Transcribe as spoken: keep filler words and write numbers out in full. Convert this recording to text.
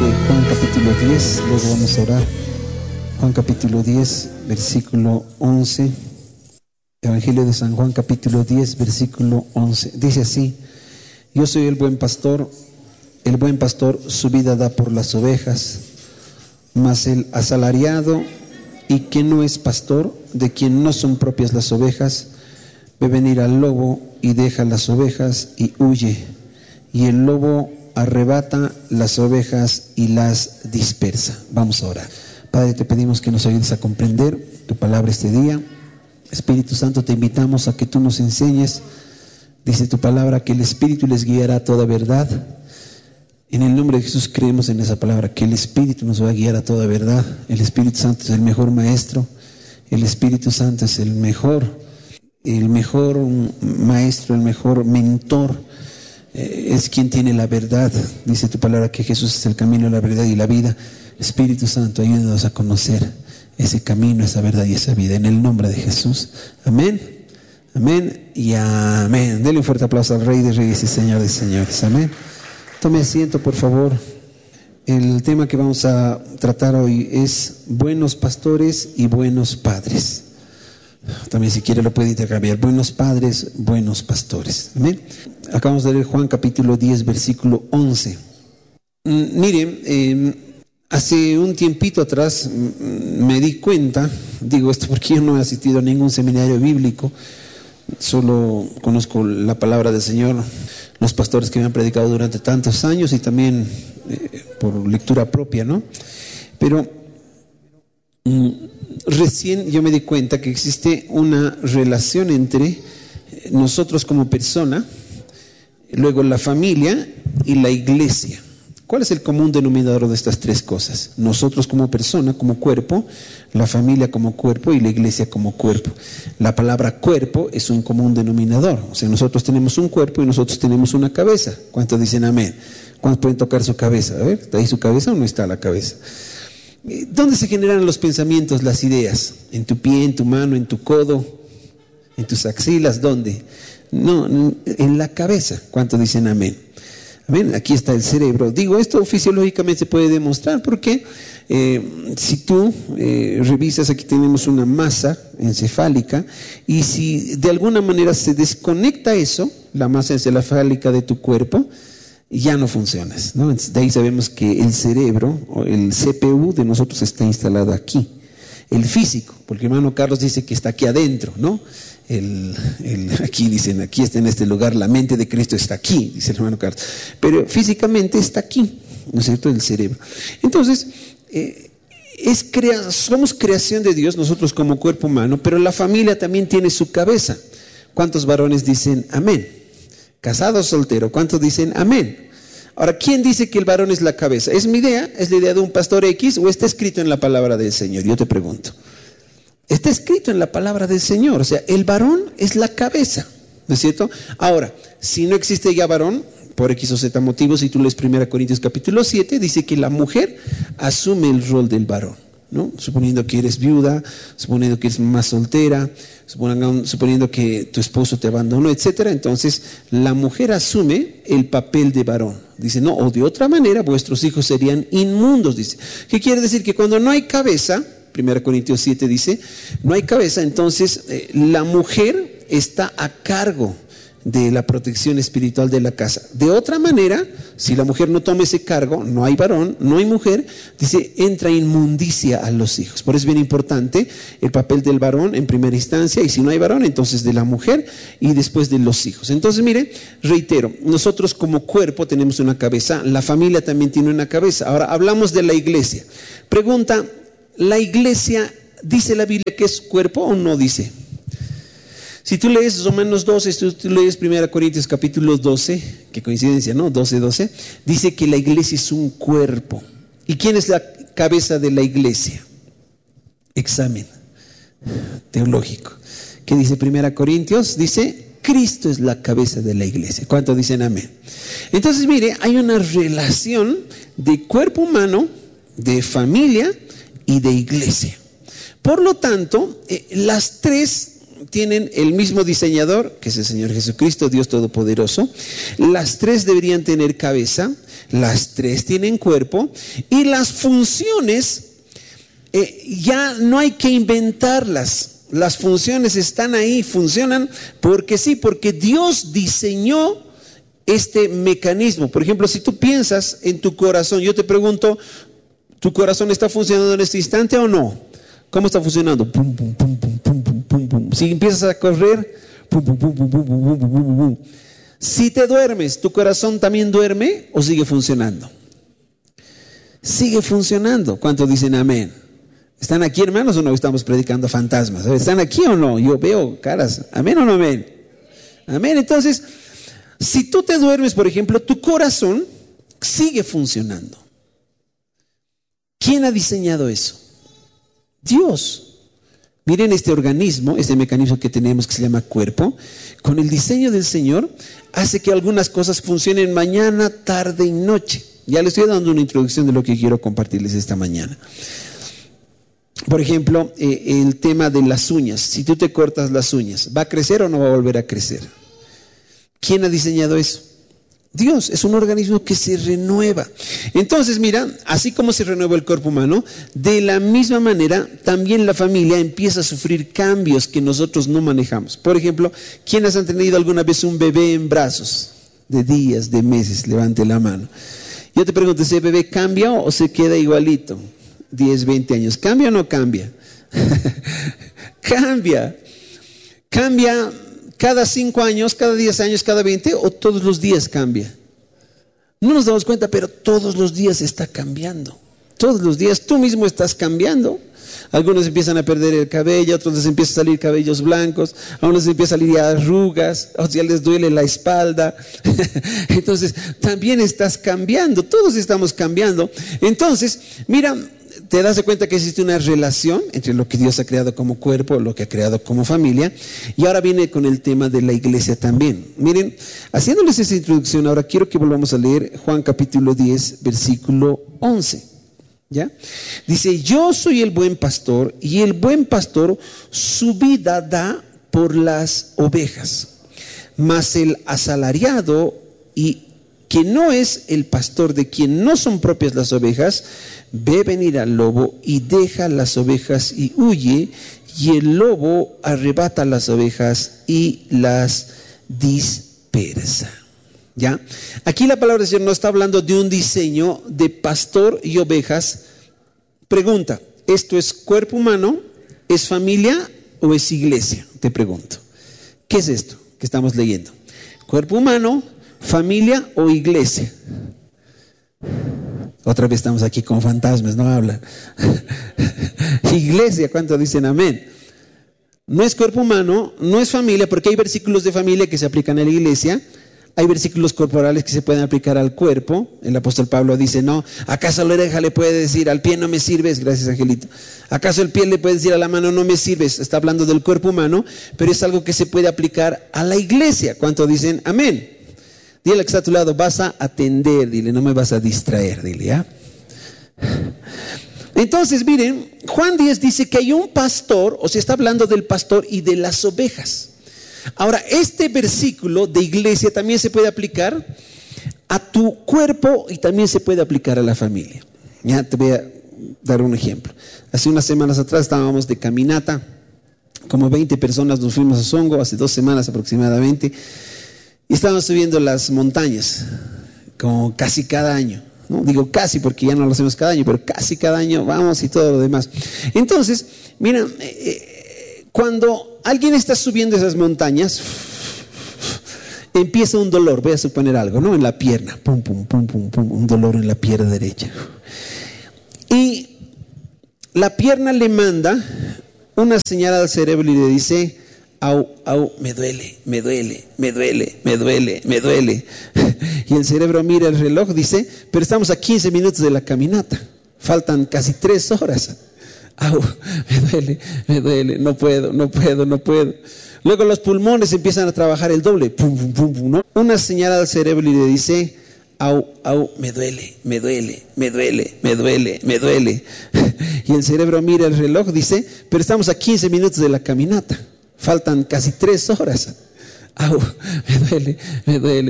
Juan capítulo diez, luego vamos a orar. Juan capítulo diez, versículo once. Evangelio de San Juan capítulo diez, versículo once. Dice así: yo soy el buen pastor, el buen pastor su vida da por las ovejas, mas el asalariado y quien no es pastor, de quien no son propias las ovejas, ve venir al lobo y deja las ovejas y huye, y el lobo arrebata las ovejas y las dispersa. Vamos a orar. Padre, te pedimos que nos ayudes a comprender tu palabra este día. Espíritu Santo, te invitamos a que tú nos enseñes. Dice tu palabra que el Espíritu les guiará a toda verdad. En el nombre de Jesús creemos en esa palabra, que el Espíritu nos va a guiar a toda verdad. El Espíritu Santo es el mejor maestro. El Espíritu Santo es el mejor, el mejor maestro, el mejor mentor. Eh, es quien tiene la verdad. Dice tu palabra que Jesús es el camino, la verdad y la vida. Espíritu Santo, ayúdanos a conocer ese camino, esa verdad y esa vida. En el nombre de Jesús. Amén. Amén y amén. Denle un fuerte aplauso al Rey de Reyes y Señor de Señores. Amén. Tome asiento, por favor. El tema que vamos a tratar hoy es buenos pastores y buenos padres. También, si quiere, lo puede intercambiar. Buenos padres, buenos pastores. Amén. Acabamos de leer Juan capítulo diez, versículo once. Mm, miren, eh, hace un tiempito atrás mm, me di cuenta, digo esto porque yo no he asistido a ningún seminario bíblico, solo conozco la palabra del Señor, los pastores que me han predicado durante tantos años y también eh, por lectura propia, ¿no? Pero mm, recién yo me di cuenta que existe una relación entre nosotros como persona, luego la familia y la iglesia. ¿Cuál es el común denominador de estas tres cosas? Nosotros como persona, como cuerpo, la familia como cuerpo y la iglesia como cuerpo. La palabra cuerpo es un común denominador. O sea, nosotros tenemos un cuerpo y nosotros tenemos una cabeza. ¿Cuántos dicen amén? ¿Cuántos pueden tocar su cabeza? A ver, ¿está ahí su cabeza o no está la cabeza? ¿Dónde se generan los pensamientos, las ideas? ¿En tu pie, en tu mano, en tu codo, en tus axilas? ¿Dónde? No, en la cabeza. ¿Cuántos dicen amén? Amén. Aquí está el cerebro. Digo, esto fisiológicamente se puede demostrar porque eh, si tú eh, revisas, aquí tenemos una masa encefálica, y si de alguna manera se desconecta eso, la masa encefálica de tu cuerpo, ya no funcionas, ¿no? De ahí sabemos que el cerebro, o el C P U de nosotros, está instalado aquí. El físico, porque el hermano Carlos dice que está aquí adentro, ¿no? El, el, aquí dicen, aquí está en este lugar, la mente de Cristo está aquí, dice el hermano Carlos. Pero físicamente está aquí, ¿no es cierto? El cerebro. Entonces, eh, es crea, somos creación de Dios, nosotros como cuerpo humano, pero la familia también tiene su cabeza. ¿Cuántos varones dicen amén? Casado o soltero, ¿cuántos dicen amén? Ahora, ¿quién dice que el varón es la cabeza? ¿Es mi idea? ¿Es la idea de un pastor X o está escrito en la palabra del Señor? Yo te pregunto. Está escrito en la palabra del Señor, o sea, el varón es la cabeza, ¿no es cierto? Ahora, si no existe ya varón, por X o Z motivos, si tú lees primera Corintios capítulo siete, dice que la mujer asume el rol del varón, ¿no? Suponiendo que eres viuda, suponiendo que eres más soltera, suponiendo, suponiendo que tu esposo te abandonó, etcétera. Entonces, la mujer asume el papel de varón. Dice, no, o de otra manera vuestros hijos serían inmundos, dice. ¿Qué quiere decir? Que cuando no hay cabeza, primera Corintios siete dice, no hay cabeza, entonces eh, la mujer está a cargo de la protección espiritual de la casa. De otra manera, si la mujer no toma ese cargo, no hay varón, no hay mujer, dice, entra inmundicia a los hijos. Por eso es bien importante el papel del varón en primera instancia, y si no hay varón, entonces de la mujer y después de los hijos. Entonces, mire, reitero, nosotros como cuerpo tenemos una cabeza, la familia también tiene una cabeza. Ahora, hablamos de la iglesia. Pregunta, ¿la iglesia dice la Biblia que es cuerpo o no dice? Si tú lees Romanos doce, si tú lees primera Corintios capítulo doce, qué coincidencia, ¿no? doce, doce, dice que la iglesia es un cuerpo. ¿Y quién es la cabeza de la iglesia? Examen teológico. ¿Qué dice primera Corintios? Dice, Cristo es la cabeza de la iglesia. ¿Cuántos dicen amén? Entonces, mire, hay una relación de cuerpo humano, de familia y de iglesia. Por lo tanto, eh, las tres tienen el mismo diseñador, que es el Señor Jesucristo, Dios Todopoderoso. Las tres deberían tener cabeza, las tres tienen cuerpo, y las funciones eh, ya no hay que inventarlas. Las funciones están ahí, funcionan porque sí, porque Dios diseñó este mecanismo. Por ejemplo, si tú piensas en tu corazón, yo te pregunto, ¿tu corazón está funcionando en este instante o no? ¿Cómo está funcionando? Pum, pum, pum, pum, pum, pum, pum, pum. Si empiezas a correr, pum, pum, pum, pum, pum, pum, pum, pum, pum. Si te duermes, ¿tu corazón también duerme o sigue funcionando? Sigue funcionando. ¿Cuántos dicen amén? ¿Están aquí, hermanos, o no estamos predicando fantasmas? ¿Están aquí o no? Yo veo caras. ¿Amén o no amén? Amén. Entonces, si tú te duermes, por ejemplo, tu corazón sigue funcionando. ¿Quién ha diseñado eso? Dios. Miren este organismo, este mecanismo que tenemos que se llama cuerpo. Con el diseño del Señor hace que algunas cosas funcionen mañana, tarde y noche. Ya les estoy dando una introducción de lo que quiero compartirles esta mañana. Por ejemplo, eh, el tema de las uñas. Si tú te cortas las uñas, ¿va a crecer o no va a volver a crecer? ¿Quién ha diseñado eso? Dios. Es un organismo que se renueva. Entonces, mira, así como se renueva el cuerpo humano, de la misma manera también la familia empieza a sufrir cambios que nosotros no manejamos. Por ejemplo, ¿quiénes han tenido alguna vez un bebé en brazos? De días, de meses, levante la mano. Yo te pregunto, ¿ese bebé cambia o se queda igualito? diez, veinte años. ¿Cambia o no cambia? Cambia. Cambia cada cinco años, cada diez años, cada veinte, o todos los días cambia. No nos damos cuenta, pero todos los días está cambiando. Todos los días tú mismo estás cambiando. Algunos empiezan a perder el cabello, otros les empiezan a salir cabellos blancos, a unos les empiezan a salir arrugas, a otros ya les duele la espalda. Entonces, también estás cambiando, todos estamos cambiando. Entonces, mira, te das cuenta que existe una relación entre lo que Dios ha creado como cuerpo, lo que ha creado como familia, y ahora viene con el tema de la iglesia también. Miren, haciéndoles esa introducción, ahora quiero que volvamos a leer Juan capítulo diez, versículo once. ¿Ya? Dice, yo soy el buen pastor, y el buen pastor su vida da por las ovejas. Mas el asalariado, y que no es el pastor, de quien no son propias las ovejas, ve venir al lobo y deja las ovejas y huye, y el lobo arrebata las ovejas y las dispersa. ¿Ya? Aquí la palabra del Señor no está hablando de un diseño de pastor y ovejas. Pregunta, ¿esto es cuerpo humano, es familia o es iglesia? Te pregunto. ¿Qué es esto que estamos leyendo? ¿Cuerpo humano, familia o iglesia? Otra vez estamos aquí con fantasmas, no hablan. Iglesia, ¿cuántos dicen amén? No es cuerpo humano, no es familia, porque hay versículos de familia que se aplican a la iglesia. Hay versículos corporales que se pueden aplicar al cuerpo. El apóstol Pablo dice, no, ¿acaso la oreja le puede decir al pie no me sirves? Gracias, Angelito. ¿Acaso el pie le puede decir a la mano no me sirves? Está hablando del cuerpo humano, pero es algo que se puede aplicar a la iglesia. ¿Cuántos dicen amén? Dile al que está a tu lado, vas a atender, dile, no me vas a distraer, dile, ¿ya? Entonces, miren, Juan diez dice que hay un pastor, o sea, está hablando del pastor y de las ovejas. Ahora, este versículo de iglesia también se puede aplicar a tu cuerpo y también se puede aplicar a la familia. Ya te voy a dar un ejemplo. Hace unas semanas atrás estábamos de caminata, como veinte personas nos fuimos a Songo, hace dos semanas aproximadamente, y estábamos subiendo las montañas, como casi cada año. ¿No? Digo casi porque ya no lo hacemos cada año, pero casi cada año vamos y todo lo demás. Entonces, mira, eh, cuando alguien está subiendo esas montañas, empieza un dolor, voy a suponer algo, ¿no? En la pierna, pum, pum, pum, pum, pum, un dolor en la pierna derecha. Y la pierna le manda una señal al cerebro y le dice, au, au, me duele, me duele, me duele, me duele, me duele. Y el cerebro mira el reloj, dice, pero estamos a quince minutos de la caminata, faltan casi tres horas. Au, me duele, me duele, no puedo, no puedo, no puedo. Luego los pulmones empiezan a trabajar el doble, pum, pum, pum, pum, ¿no? Una señal al cerebro y le dice, au, au, me duele, me duele, me duele, me duele, me duele. Y el cerebro mira el reloj, dice, pero estamos a quince minutos de la caminata, Faltan casi tres horas. Au, me duele, me duele.